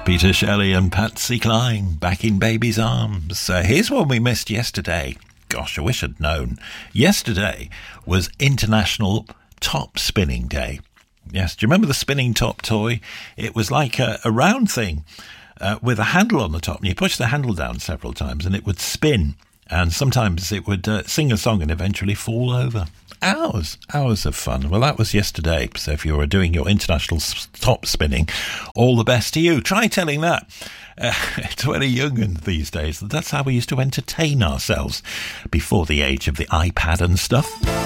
Peter Shelley and Patsy Cline, Back in Baby's Arms. Here's one we missed yesterday. Gosh, I wish I'd known. Yesterday was International Top Spinning Day. Yes, do you remember the spinning top toy? It was like a round thing with a handle on the top, and you push the handle down several times and it would spin. And sometimes it would sing a song and eventually fall over. Hours of fun. Well, that was yesterday. So if you're doing your international top spinning, all the best to you. Try telling that to any young'un these days. That's how we used to entertain ourselves before the age of the iPad and stuff.